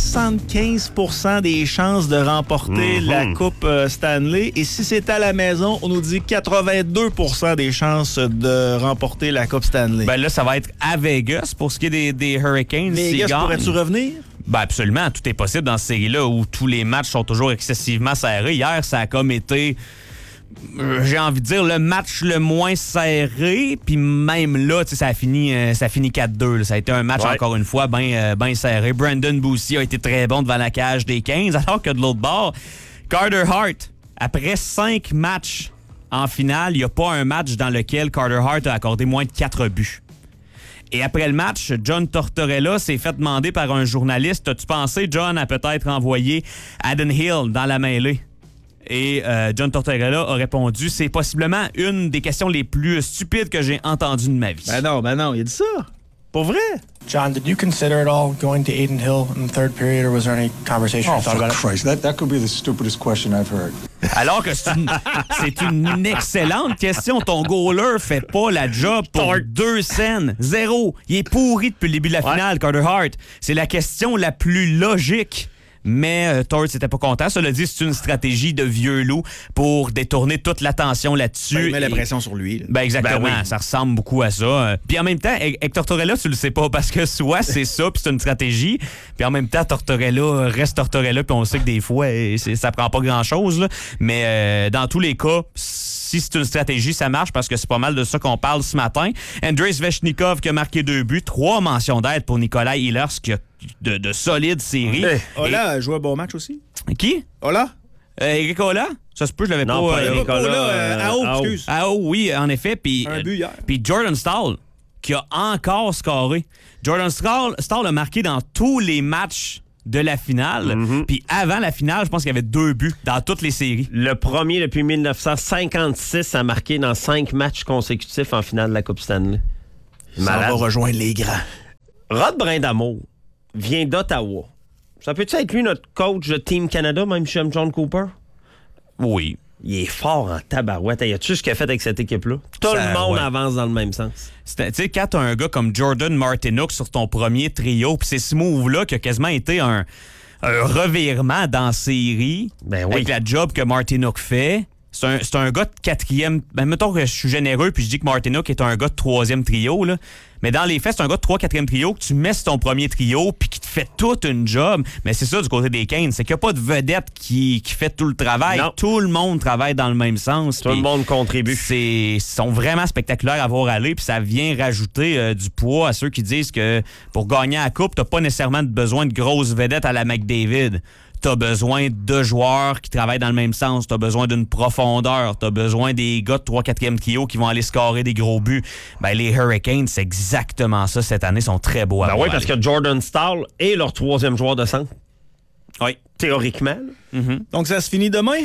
75% des chances de remporter la Coupe Stanley? Et si c'est à la maison, on nous dit 82% des chances de remporter la Coupe Stanley. Ben là, ça va être à Vegas pour ce qui est des Hurricanes. Vegas, pourrais-tu revenir? Ben absolument, tout est possible dans cette série-là où tous les matchs sont toujours excessivement serrés. Hier, ça a comme été... j'ai envie de dire le match le moins serré, puis même là, ça a fini 4-2. Ça a été un match, encore une fois, bien serré. Brandon Boussier a été très bon devant la cage des 15, alors que de l'autre bord, Carter Hart, après 5 matchs en finale, il n'y a pas un match dans lequel Carter Hart a accordé moins de 4 buts. Et après le match, John Tortorella s'est fait demander par un journaliste, as-tu pensé, John, à peut-être envoyer Adin Hill dans la mêlée? Et John Tortorella a répondu, c'est possiblement une des questions les plus stupides que j'ai entendues de ma vie. Ben non, il a dit ça. Pour vrai? John, did you consider at all going to Adin Hill in the third period, or was there any conversation you thought about it? Christ, that could be the stupidest question I've heard. Alors que c'est une excellente question. Ton goaler fait pas la job pour 2 cents. 0. Il est pourri depuis le début de la finale, Carter Hart. C'est la question la plus logique. Mais Torts n'était pas content. Cela dit, c'est une stratégie de vieux loup pour détourner toute l'attention là-dessus. Ben, il met la pression sur lui. Ben exactement. Ben oui. Ça ressemble beaucoup à ça. Puis en même temps, Hector Tortorella, tu le sais pas parce que soit c'est ça, puis c'est une stratégie. Puis en même temps, Tortorella reste Tortorella, puis on sait que des fois, ça prend pas grand-chose. Là. Mais dans tous les cas, si c'est une stratégie, ça marche parce que c'est pas mal de ça qu'on parle ce matin. Andrei Svechnikov qui a marqué 2 buts, 3 mentions d'aide pour Nikolai Ehlers qui a de solides séries. Ola a joué un bon match aussi. Qui? Ola? Eric Ola? Ça se peut, je l'avais pas. Non, pas Eric Ola. Excuse. Oui, en effet. Puis un but hier. Puis Jordan Staal qui a encore scoré. Jordan Staal a marqué dans tous les matchs de la finale. Puis avant la finale, je pense qu'il y avait 2 buts dans toutes les séries. Le premier depuis 1956 a marqué dans 5 matchs consécutifs en finale de la Coupe Stanley. Ça va rejoindre les grands. Rod Brindamour vient d'Ottawa. Ça peut-tu être lui notre coach de Team Canada, même chez John Cooper? Oui. Il est fort en tabarouette. Y a-tu ce qu'il a fait avec cette équipe-là? Tout le monde avance dans le même sens. Tu sais, quand t'as un gars comme Jordan Martinook sur ton premier trio, puis c'est ce move-là qui a quasiment été un revirement dans la série, avec la job que Martinook fait. C'est un gars de 4e... Ben, mettons que je suis généreux puis je dis que Martinook est un gars de 3e trio, là. Mais dans les faits, c'est un gars de 3-4e trio que tu mets sur ton premier trio puis qui te fait toute une job. Mais c'est ça du côté des Canes, c'est qu'il n'y a pas de vedette qui fait tout le travail. Non. Tout le monde travaille dans le même sens. Tout le monde contribue. Ils sont vraiment spectaculaires à voir aller puis ça vient rajouter du poids à ceux qui disent que pour gagner la Coupe, t'as pas nécessairement besoin de grosses vedettes à la McDavid. T'as besoin de joueurs qui travaillent dans le même sens. T'as besoin d'une profondeur. T'as besoin des gars de 3-4e trio qui vont aller scorer des gros buts. Ben, les Hurricanes, c'est exactement ça cette année. Ils sont très beaux à voir. Oui, parce que Jordan Staal est leur 3e joueur de centre. Oui. Théoriquement. Donc, ça se finit demain?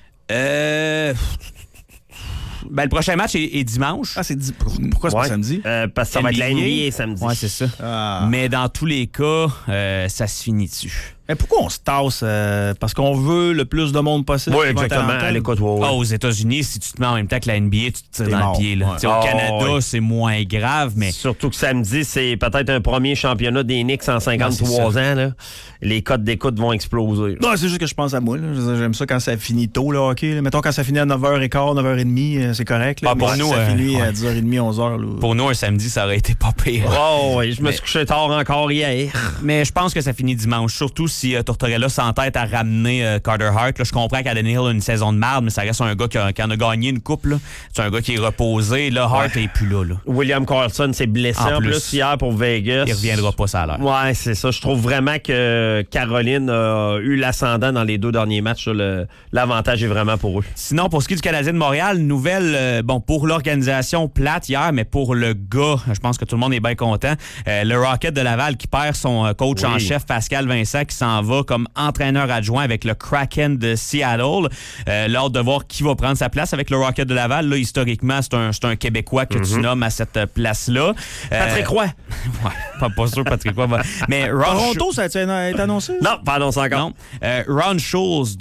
Ben, le prochain match est dimanche. Ah, pourquoi c'est pas samedi? Parce que ça va être la NBA samedi. Oui, c'est ça. Ah. Mais dans tous les cas, ça se finit dessus. Mais pourquoi on se tasse? Parce qu'on veut le plus de monde possible? Oui, exactement. À l'écoute, aux États-Unis, si tu te mets en même temps que la NBA, tu te tires dans le pied. Là. Ouais. Au Canada, c'est moins grave, mais... Surtout que samedi, c'est peut-être un premier championnat des Knicks en 53 ans. Là. Les codes d'écoute vont exploser. Non, c'est juste que je pense à moi. Là. J'aime ça quand ça finit tôt, le hockey. Là. Mettons quand ça finit à 9h15, 9h30, c'est correct. Là. Pour nous, ça finit à 10h30, 11h. Là. Pour nous, un samedi, ça aurait été pas pire. Oh, oui, je me suis couché tard encore hier. Mais je pense que ça finit dimanche, surtout si Tortorella s'entête à ramener Carter Hart. Là, je comprends qu'Adden Hill a une saison de merde, mais ça reste un gars qui en a gagné une coupe. Là. C'est un gars qui est reposé. Là, Hart n'est plus là. William Karlsson s'est blessé en plus hier pour Vegas. Il reviendra pas, ça à l'heure. Ouais, c'est ça. Je trouve vraiment que Caroline a eu l'ascendant dans les 2 derniers matchs. L'avantage est vraiment pour eux. Sinon, pour ce qui est du Canadien de Montréal, nouvelle, pour l'organisation plate hier, mais pour le gars, je pense que tout le monde est bien content. Le Rocket de Laval qui perd son coach en chef, Pascal Vincent, qui s'en va comme entraîneur adjoint avec le Kraken de Seattle. L'ordre de voir qui va prendre sa place avec le Rocket de Laval. Là, historiquement, c'est un Québécois que tu nommes à cette place-là. Patrick Roy. Ouais, pas sûr Patrick Roy. Mais Toronto, ça a été annoncé? Non, pas annoncé encore. Non. Ron Schulz,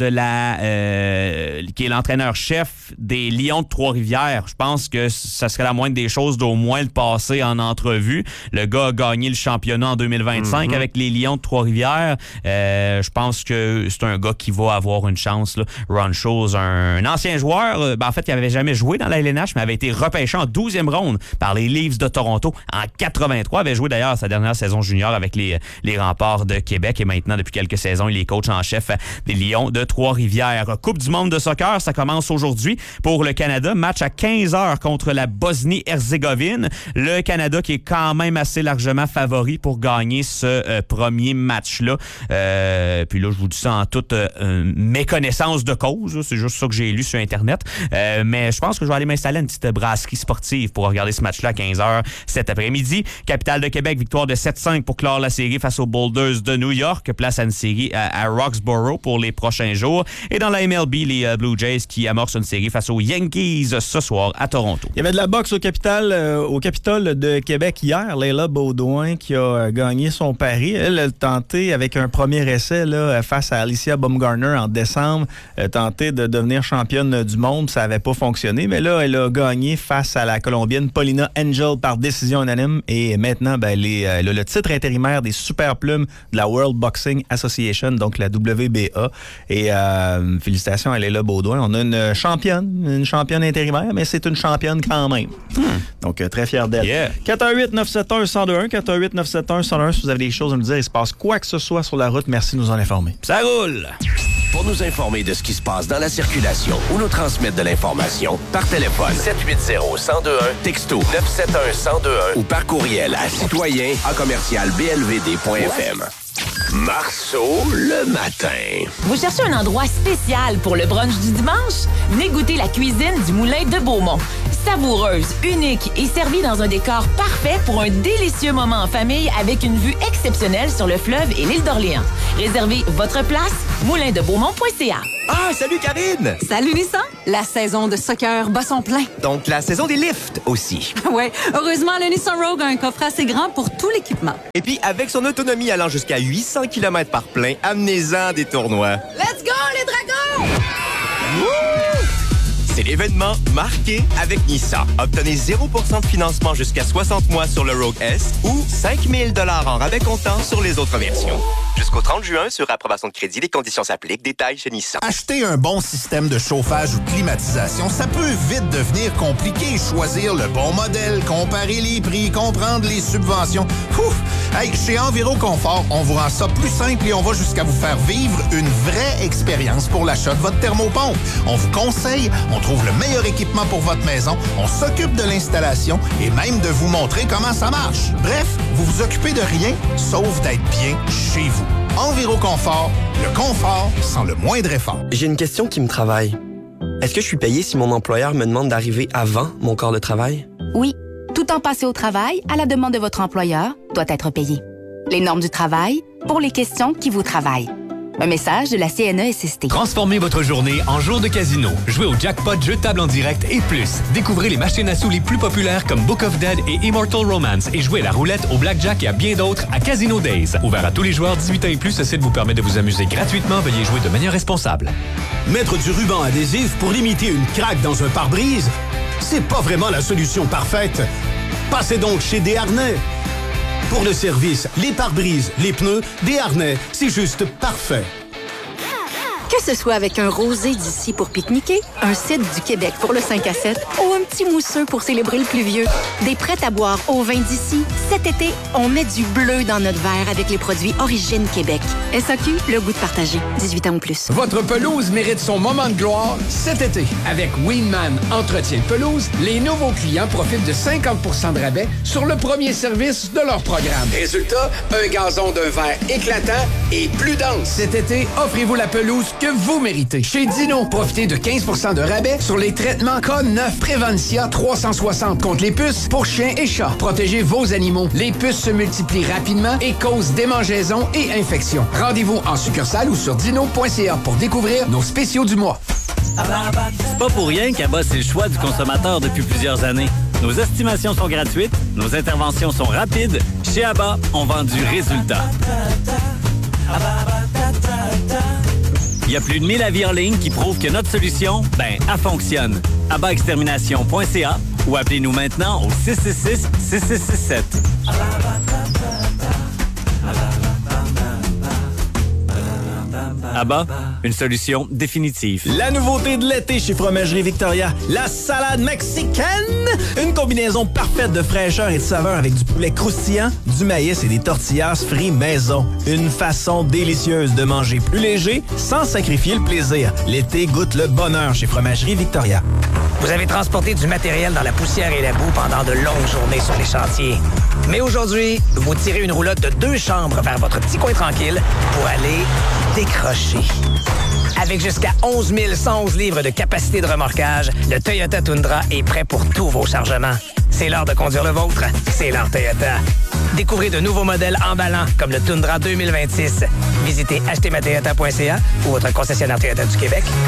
qui est l'entraîneur-chef des Lions de Trois-Rivières. Je pense que ça serait la moindre des choses d'au moins le passer en entrevue. Le gars a gagné le championnat en 2025 avec les Lions de Trois-Rivières. Je pense que c'est un gars qui va avoir une chance. Là. Ron Schulz, un ancien joueur, en fait, qui n'avait jamais joué dans la LNH, mais avait été repêché en 12e ronde par les Leafs de Toronto en 83. Avait joué d'ailleurs sa dernière saison junior avec les Remparts de Québec et maintenant, depuis quelques saisons, il est coach en chef des Lions de Trois-Rivières. Coupe du monde de soccer, ça commence aujourd'hui pour le Canada. Match à 15h contre la Bosnie-Herzégovine. Le Canada qui est quand même assez largement favori pour gagner ce premier match-là. Puis là, je vous dis ça en toute méconnaissance de cause. Là. C'est juste ça que j'ai lu sur Internet. Mais je pense que je vais aller m'installer une petite brasserie sportive pour regarder ce match-là à 15h cet après-midi. Capitale de Québec, victoire de 7-5 pour clore la série face aux Boulders de New York. Place à une série à Roxborough pour les prochains jours. Et dans la MLB, les Blue Jays qui amorcent une série face aux Yankees ce soir à Toronto. Il y avait de la boxe au Capitole de Québec hier. Leila Baudouin qui a gagné son pari. Elle a tenté avec un premier essai là, face à Alicia Baumgartner en décembre, tenté de devenir championne du monde. Ça n'avait pas fonctionné, mais là, elle a gagné face à la Colombienne Paulina Angel par décision unanime. Et maintenant, elle a le titre intérimaire des super plumes de la World Boxing Association, donc la WBA. Et félicitations à Leila Baudouin. On a une championne intérimaire, mais c'est une championne quand même. Donc, très fier d'elle. Yeah. 418-971-1021, 418-971-1021. Si vous avez des choses à nous dire, il se passe quoi que ce soit sur la route, merci de nous en informer. Ça roule! Pour nous informer de ce qui se passe dans la circulation ou nous transmettre de l'information, par téléphone 780-1021, texto 971-1021 ou par courriel à citoyen@blvd.fm. Marceau le matin. Vous cherchez un endroit spécial pour le brunch du dimanche? Venez goûter la cuisine du Moulin de Beaumont. savoureuse, unique et servie dans un décor parfait pour un délicieux moment en famille avec une vue exceptionnelle sur le fleuve et l'île d'Orléans. Réservez votre place, moulindebeaumont.ca. Ah, salut Karine! Salut Nissan! La saison de soccer bat son plein. Donc la saison des lifts aussi. Ouais, heureusement, le Nissan Rogue a un coffre assez grand pour tout l'équipement. Et puis, avec son autonomie allant jusqu'à 800 km par plein, amenez-en des tournois. Let's go, les dragons! C'est l'événement marqué avec Nissan. Obtenez 0% de financement jusqu'à 60 mois sur le Rogue S ou 5 000 $ en rabais comptant sur les autres versions. Jusqu'au 30 juin, sur approbation de crédit, les conditions s'appliquent. Détails chez Nissan. Acheter un bon système de chauffage ou de climatisation, ça peut vite devenir compliqué. Choisir le bon modèle, comparer les prix, comprendre les subventions. Ouf! Hey, chez Enviroconfort, on vous rend ça plus simple et on va jusqu'à vous faire vivre une vraie expérience pour l'achat de votre thermopompe. On vous conseille, on trouve le meilleur équipement pour votre maison, on s'occupe de l'installation et même de vous montrer comment ça marche. Bref, vous vous occupez de rien, sauf d'être bien chez vous. Enviroconfort, le confort sans le moindre effort. J'ai une question qui me travaille. Est-ce que je suis payé si mon employeur me demande d'arriver avant mon quart de travail? Oui, tout temps passé au travail, à la demande de votre employeur, doit être payé. Les normes du travail, pour les questions qui vous travaillent. Un message de la CNESST. Transformez votre journée en jour de casino. Jouez au jackpot, jeux de table en direct et plus. Découvrez les machines à sous les plus populaires comme Book of Dead et Immortal Romance et jouez à la roulette, au blackjack et à bien d'autres à Casino Days. Ouvert à tous les joueurs 18 ans et plus, ce site vous permet de vous amuser gratuitement. Veuillez jouer de manière responsable. Mettre du ruban adhésif pour limiter une craque dans un pare-brise, c'est pas vraiment la solution parfaite. Passez donc chez Desharnais. Pour le service, les pare-brises, les pneus, Desharnais, c'est juste parfait. Que ce soit avec un rosé d'ici pour pique-niquer, un cidre du Québec pour le 5 à 7 ou un petit mousseux pour célébrer le pluvieux, des prêts à boire au vin d'ici, cet été, on met du bleu dans notre verre avec les produits Origine Québec. SAQ, le goût de partager. 18 ans ou plus. Votre pelouse mérite son moment de gloire cet été. Avec Winman Entretien de pelouse, les nouveaux clients profitent de 50% de rabais sur le premier service de leur programme. Résultat, un gazon d'un vert éclatant et plus dense. Cet été, offrez-vous la pelouse que vous méritez. Chez Dino, profitez de 15% de rabais sur les traitements K9 Prévencia 360 contre les puces pour chiens et chats. Protégez vos animaux. Les puces se multiplient rapidement et causent démangeaisons et infections. Rendez-vous en succursale ou sur dino.ca pour découvrir nos spéciaux du mois. C'est pas pour rien qu'Abba, c'est le choix du consommateur depuis plusieurs années. Nos estimations sont gratuites, nos interventions sont rapides. Chez Abba, on vend du résultat. Il y a plus de 1000 avis en ligne qui prouvent que notre solution, elle fonctionne. ABBAextermination.ca ou appelez-nous maintenant au 666-6667. Abba, une solution définitive. La nouveauté de l'été chez Fromagerie Victoria, la salade mexicaine. Une combinaison parfaite de fraîcheur et de saveur avec du poulet croustillant, du maïs et des tortillas frites maison. Une façon délicieuse de manger plus léger sans sacrifier le plaisir. L'été goûte le bonheur chez Fromagerie Victoria. Vous avez transporté du matériel dans la poussière et la boue pendant de longues journées sur les chantiers. Mais aujourd'hui, vous tirez une roulotte de 2 chambres vers votre petit coin tranquille pour aller décrocher. Avec jusqu'à 11 111 livres de capacité de remorquage, le Toyota Tundra est prêt pour tous vos chargements. C'est l'heure de conduire le vôtre. C'est l'heure Toyota. Découvrez de nouveaux modèles emballants comme le Tundra 2026. Visitez achetermatoyota.ca ou votre concessionnaire Toyota du Québec